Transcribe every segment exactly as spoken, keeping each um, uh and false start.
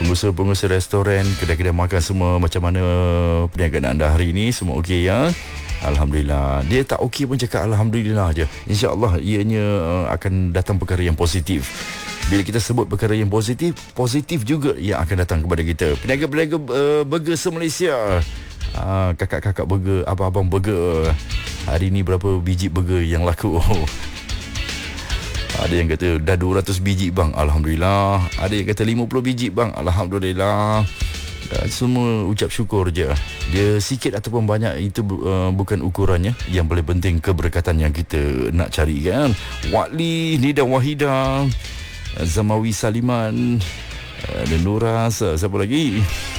pengusaha-pengusaha restoran, kedai-kedai makan semua, macam mana perniagaan anda hari ini? Semua okey ya? Alhamdulillah. Dia tak okey pun cakap Alhamdulillah je. InsyaAllah ianya uh, akan datang perkara yang positif. Bila kita sebut perkara yang positif, positif juga yang akan datang kepada kita. Peniaga-peniaga uh, burger se-Malaysia, uh, kakak-kakak burger, abang-abang burger, hari ni berapa biji burger yang laku? Ada yang kata dah dua ratus biji bang, Alhamdulillah. Ada yang kata lima puluh biji bang, Alhamdulillah. Dan semua ucap syukur je. Dia sikit ataupun banyak itu uh, bukan ukurannya. Yang paling penting keberkatan yang kita nak cari kan. Wakli, Nida Wahida, Zamawi Saliman, uh, dan Nura, siapa lagi?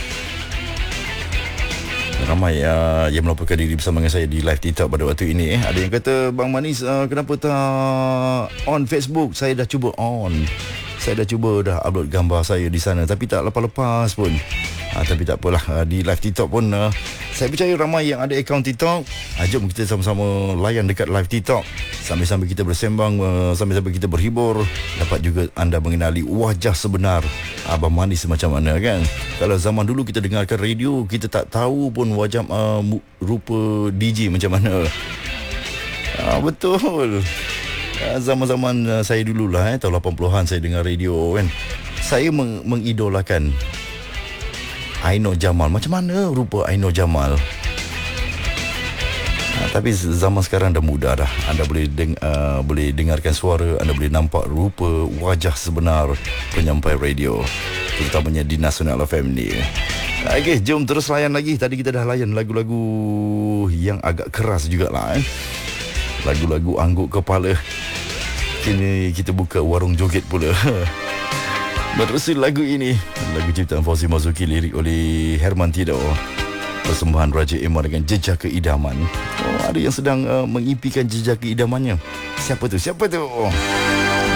Ramai uh, yang melaporkan diri bersama dengan saya di live TikTok pada waktu ini. eh. Ada yang kata, Bang Manis, uh, kenapa tak on Facebook? Saya dah cuba on. Saya dah cuba dah upload gambar saya di sana, tapi tak lepas-lepas pun. Ha, tapi tak apalah, uh, di live TikTok pun uh, saya percaya ramai yang ada akaun TikTok. uh, Jom kita sama-sama layan dekat live TikTok, sambil-sambil kita bersembang, uh, sambil-sambil kita berhibur. Dapat juga anda mengenali wajah sebenar Abang Manis macam mana kan. Kalau zaman dulu kita dengarkan radio, kita tak tahu pun wajah uh, rupa D J macam mana. uh, Betul. uh, Zaman-zaman uh, saya dululah eh, tahun lapan puluhan saya dengar radio kan. Saya meng- mengidolakan Aino Jamal. Macam mana rupa Aino Jamal? Ha, tapi zaman sekarang dah mudah dah. Anda boleh deng- uh, boleh dengarkan suara, anda boleh nampak rupa wajah sebenar penyampai radio, terutamanya di Nasional F M ni. Okey, jom terus layan lagi. Tadi kita dah layan lagu-lagu yang agak keras jugalah eh. Lagu-lagu angguk kepala. Kini kita buka warung joget pula. Menerusi lagu ini, lagu ciptaan Fauzi Mazuki, lirik oleh Herman Tido, persembahan Raja Emma dengan Jejak Keidaman. Oh, ada yang sedang uh, mengimpikan jejak keidamannya. Siapa tu? Siapa tu?